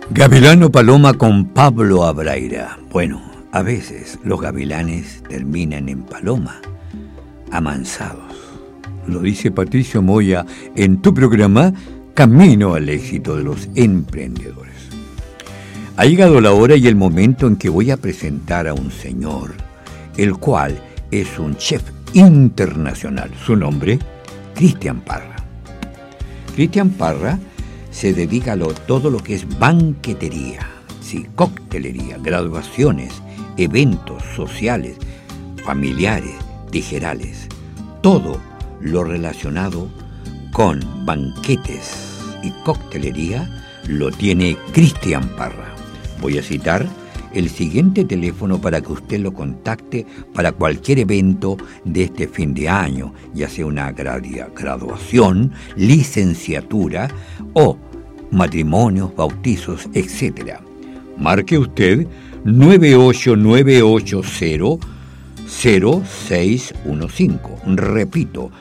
Gavilano Paloma con Pablo Abraira. Bueno, a veces los gavilanes terminan en paloma, amansados. Lo dice Patricio Moya en tu programa Camino al éxito de los emprendedores. Ha llegado la hora y el momento en que voy a presentar a un señor, el cual es un chef internacional. Su nombre, Cristian Parra. Cristian Parra se dedica a todo lo que es banquetería, sí, coctelería, graduaciones, eventos sociales, familiares, tijerales, todo lo relacionado con banquetes y coctelería lo tiene Cristian Parra. Voy a citar el siguiente teléfono para que usted lo contacte para cualquier evento de este fin de año, ya sea una graduación, licenciatura o matrimonios, bautizos, etc. Marque usted 989-800-0615. Repito,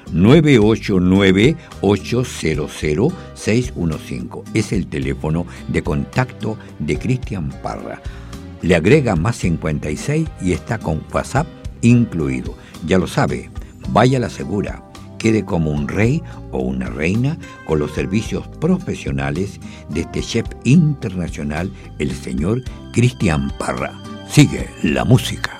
989-800-0615. Es el teléfono de contacto de Cristian Parra. Le agrega más 56 y está con WhatsApp incluido. Ya lo sabe, vaya a la segura. Quede como un rey o una reina con los servicios profesionales de este chef internacional, el señor Cristian Parra. Sigue la música.